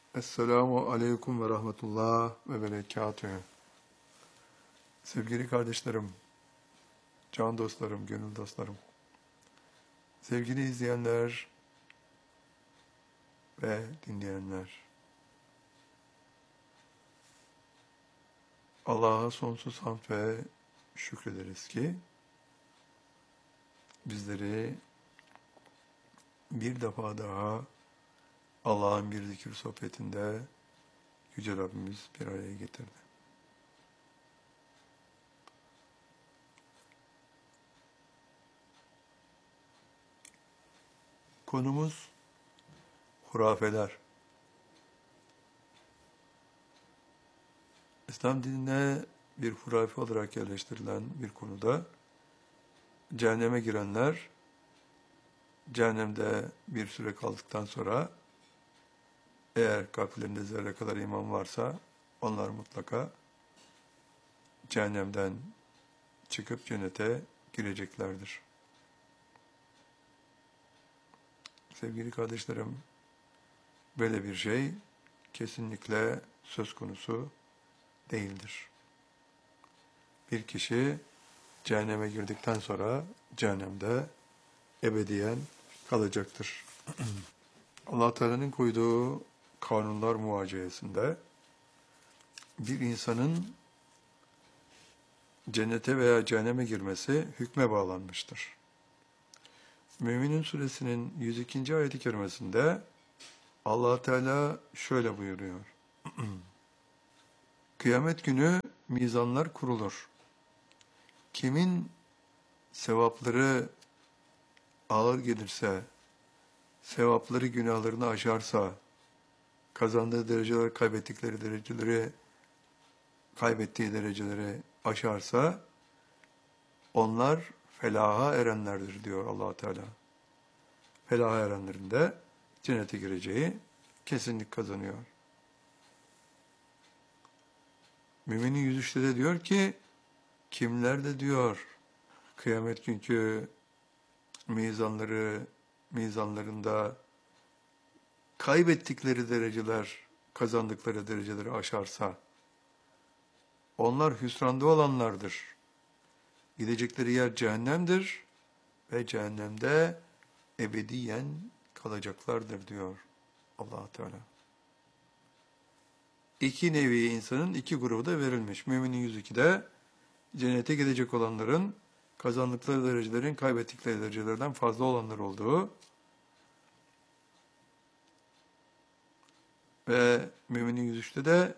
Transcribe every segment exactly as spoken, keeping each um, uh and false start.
Esselamu Aleyküm ve Rahmetullah ve Berekatühü. Sevgili kardeşlerim, can dostlarım, gönül dostlarım, sevgili izleyenler ve dinleyenler, Allah'a sonsuz hamd ve şükrederiz ki bizleri bir defa daha Allah'ın bir zikir sohbetinde Yüce Rabbimiz bir araya getirdi. Konumuz hurafeler. İslam dinine bir hurafe olarak yerleştirilen bir konuda cehenneme girenler cehennemde bir süre kaldıktan sonra eğer kalplerinde zerre kadar iman varsa onlar mutlaka cehennemden çıkıp cennete gireceklerdir. Sevgili kardeşlerim, böyle bir şey kesinlikle söz konusu değildir. Bir kişi cehenneme girdikten sonra cehennemde ebediyen kalacaktır. Allah Teala'nın koyduğu kanunlar muvaciyesinde bir insanın cennete veya cehenneme girmesi hükme bağlanmıştır. Mü'minin suresinin yüz ikinci ayet-i kerimesinde Allah Teala şöyle buyuruyor. Kıyamet günü mizanlar kurulur. Kimin sevapları ağır gelirse, sevapları günahlarını aşarsa, kazandığı dereceler kaybettikleri dereceleri, kaybettiği dereceleri aşarsa, onlar felaha erenlerdir diyor Allah Teala. Felaha erenlerin de cennete gireceği kesinlik kazanıyor. Müminin yüz üçte de diyor ki, kimler de diyor, kıyamet günkü mizanları, mizanlarında kaybettikleri dereceler, kazandıkları dereceleri aşarsa, onlar hüsranda olanlardır. Gidecekleri yer cehennemdir ve cehennemde ebediyen kalacaklardır diyor Allah Teala. İki nevi insanın iki grubu da verilmiş. Müminin yüz ikide cennete gidecek olanların kazandıkları derecelerin kaybettikleri derecelerden fazla olanlar olduğu ve müminin yüz üçte de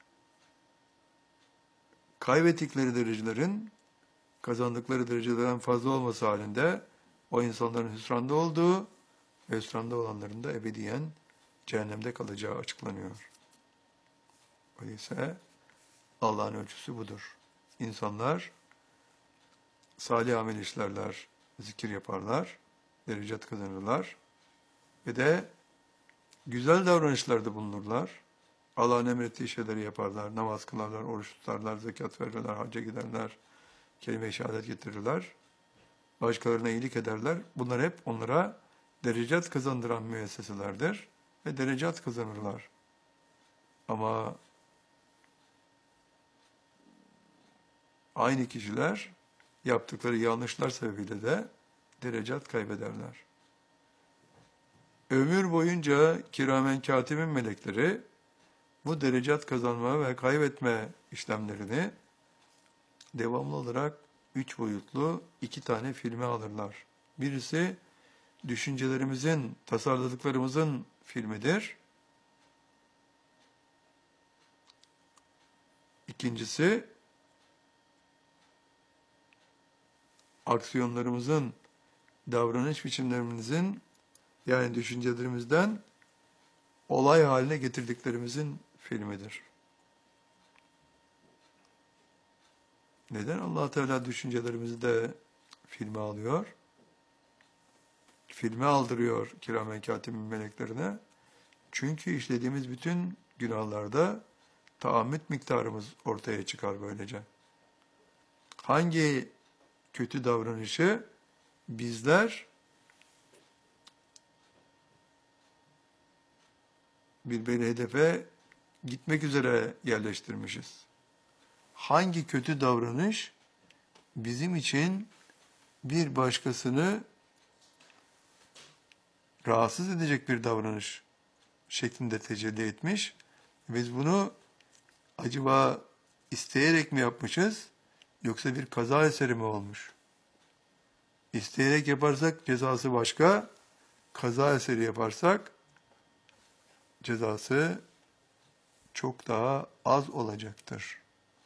kaybettikleri derecelerin kazandıkları derecelerden fazla olması halinde o insanların hüsranda olduğu ve hüsranda olanların da ebediyen cehennemde kalacağı açıklanıyor. Öyleyse Allah'ın ölçüsü budur. İnsanlar salih amel işlerler, zikir yaparlar, derecat kazanırlar ve de güzel davranışlarda bulunurlar. Allah'ın emrettiği şeyleri yaparlar, namaz kılarlar, oruç tutarlar, zekat verirler, hacca giderler, kelime-i şehadet getirirler, başkalarına iyilik ederler. Bunlar hep onlara derecat kazandıran müesseselerdir ve derecat kazanırlar. Ama aynı kişiler yaptıkları yanlışlar sebebiyle de derecat kaybederler. Ömür boyunca kiramen katibin melekleri bu derecat kazanma ve kaybetme işlemlerini devamlı olarak üç boyutlu iki tane filme alırlar. Birisi düşüncelerimizin, tasarladıklarımızın filmidir. İkincisi aksiyonlarımızın, davranış biçimlerimizin, yani düşüncelerimizden olay haline getirdiklerimizin filmidir. Neden Allah Teala düşüncelerimizi de filme alıyor? Filme aldırıyor kiramen katibin meleklerine. Çünkü işlediğimiz bütün günahlarda taammüt miktarımız ortaya çıkar böylece. Hangi kötü davranışı bizler bir belli hedefe gitmek üzere yerleştirmişiz. Hangi kötü davranış bizim için bir başkasını rahatsız edecek bir davranış şeklinde tecelli etmiş. Biz bunu acaba isteyerek mi yapmışız yoksa bir kaza eseri mi olmuş? İsteyerek yaparsak cezası başka, kaza eseri yaparsak cezası çok daha az olacaktır.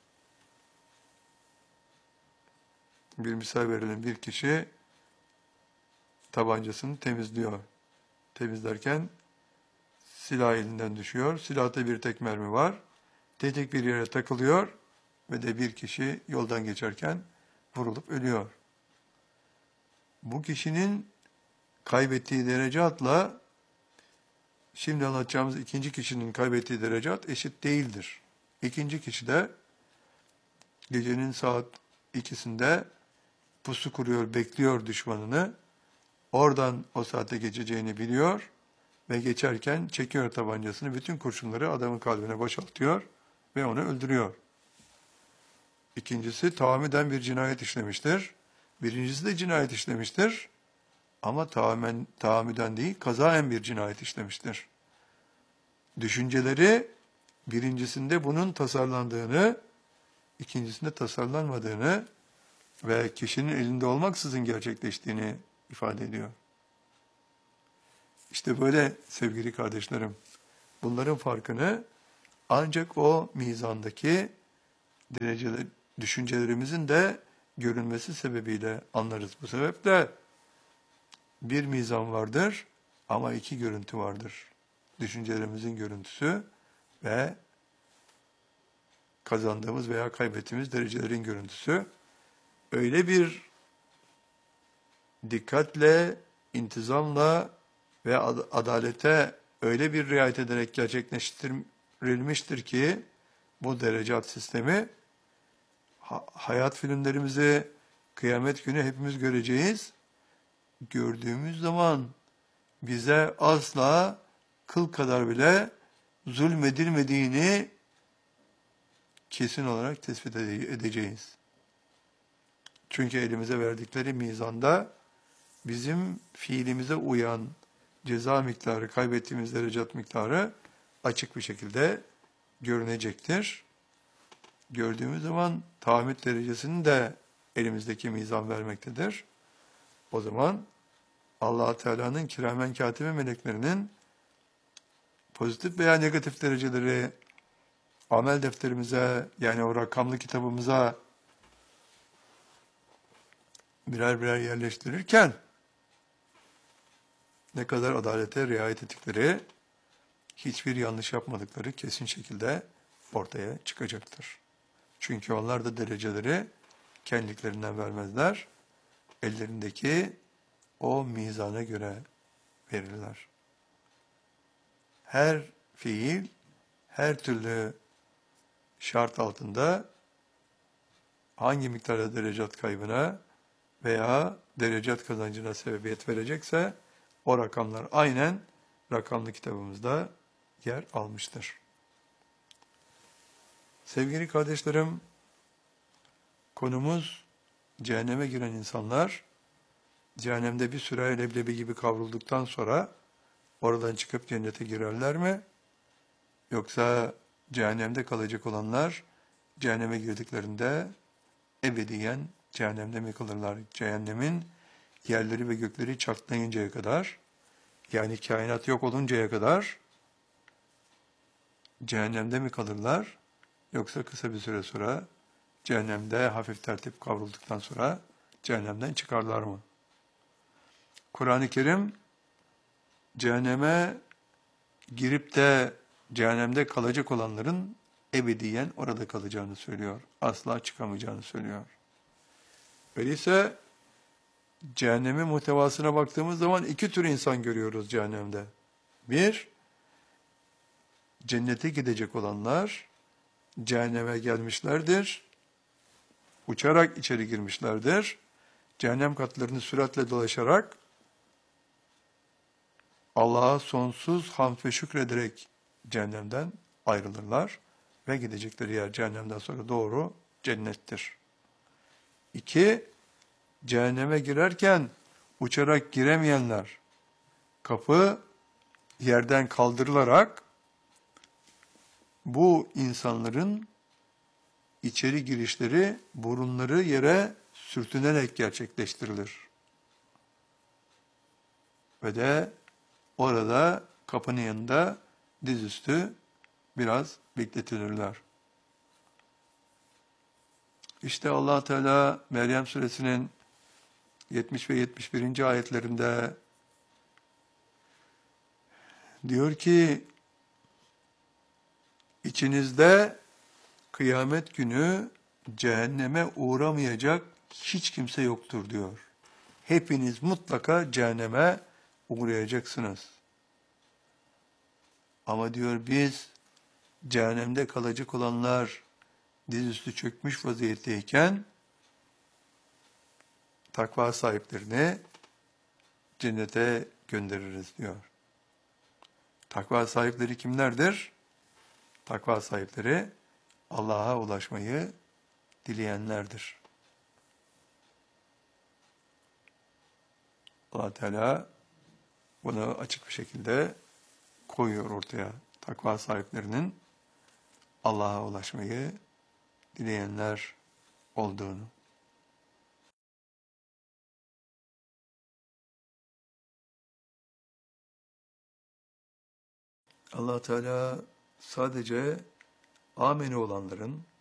Bir misal verelim. Bir kişi tabancasını temizliyor. Temizlerken silah elinden düşüyor. Silahta bir tek mermi var. Tetik bir yere takılıyor ve de bir kişi yoldan geçerken vurulup ölüyor. Bu kişinin kaybettiği derecatla şimdi anlatacağımız ikinci kişinin kaybettiği derecat eşit değildir. İkinci kişi de gecenin saat ikisinde pusu kuruyor, bekliyor düşmanını. Oradan o saatte geçeceğini biliyor ve geçerken çekiyor tabancasını, bütün kurşunları adamın kalbine boşaltıyor ve onu öldürüyor. İkincisi tahammüden bir cinayet işlemiştir. Birincisi de cinayet işlemiştir. Ama tamamen tahammüden değil, kazaen bir cinayet işlemiştir. Düşünceleri birincisinde bunun tasarlandığını, ikincisinde tasarlanmadığını ve kişinin elinde olmaksızın gerçekleştiğini ifade ediyor. İşte böyle sevgili kardeşlerim, bunların farkını ancak o mizandaki dereceler, düşüncelerimizin de görünmesi sebebiyle anlarız. Bu sebeple bir mizan vardır ama iki görüntü vardır. Düşüncelerimizin görüntüsü ve kazandığımız veya kaybettiğimiz derecelerin görüntüsü. Öyle bir dikkatle, intizamla ve adalete öyle bir riayet ederek gerçekleştirilmiştir ki bu derecat sistemi hayat filmlerimizi kıyamet günü hepimiz göreceğiz. Gördüğümüz zaman bize asla kıl kadar bile zulmedilmediğini kesin olarak tespit edeceğiz. Çünkü elimize verdikleri mizanda bizim fiilimize uyan ceza miktarı, kaybettiğimiz derecat miktarı açık bir şekilde görünecektir. Gördüğümüz zaman tahammül derecesini de elimizdeki mizan vermektedir. O zaman Allah Teala'nın kiramen katibe meleklerinin pozitif veya negatif dereceleri amel defterimize, yani o rakamlı kitabımıza birer birer yerleştirirken ne kadar adalete riayet ettikleri, hiçbir yanlış yapmadıkları kesin şekilde ortaya çıkacaktır. Çünkü onlar da dereceleri kendiliklerinden vermezler. Ellerindeki o mizana göre verirler. Her fiil, her türlü şart altında hangi miktarda derecat kaybına veya derecat kazancına sebebiyet verecekse o rakamlar aynen rakamlı kitabımızda yer almıştır. Sevgili kardeşlerim, konumuz cehenneme giren insanlar, cehennemde bir süre leblebi gibi kavrulduktan sonra oradan çıkıp cennete girerler mi? Yoksa cehennemde kalacak olanlar cehenneme girdiklerinde ebediyen cehennemde mi kalırlar? Cehennemin yerleri ve gökleri çatlayıncaya kadar, yani kainat yok oluncaya kadar cehennemde mi kalırlar? Yoksa kısa bir süre sonra cehennemde hafif tertip kavrulduktan sonra cehennemden çıkarlar mı? Kur'an-ı Kerim cehenneme girip de cehennemde kalacak olanların ebediyen orada kalacağını söylüyor. Asla çıkamayacağını söylüyor. Öyleyse cehennemin muhtevasına baktığımız zaman iki tür insan görüyoruz cehennemde. Bir, cennete gidecek olanlar cehenneme gelmişlerdir. Uçarak içeri girmişlerdir. Cehennem katlarını süratle dolaşarak Allah'a sonsuz hamd ve şükrederek cehennemden ayrılırlar ve gidecekleri yer cehennemden sonra doğru cennettir. İki, cehenneme girerken uçarak giremeyenler, kapı yerden kaldırılarak bu insanların içeri girişleri burunları yere sürtünerek gerçekleştirilir. Ve de orada kapının yanında dizüstü biraz bekletilirler. İşte Allah Teala Meryem suresinin yetmiş ve yetmiş birinci ayetlerinde diyor ki, içinizde kıyamet günü cehenneme uğramayacak hiç kimse yoktur diyor. Hepiniz mutlaka cehenneme uğrayacaksınız. Ama diyor biz cehennemde kalacak olanlar dizüstü çökmüş vaziyetteyken takva sahiplerini cennete göndeririz diyor. Takva sahipleri kimlerdir? Takva sahipleri Allah'a ulaşmayı dileyenlerdir. Allah Teala bunu açık bir şekilde koyuyor ortaya. Takva sahiplerinin Allah'a ulaşmayı dileyenler olduğunu. Allah Teala sadece ameni olanların,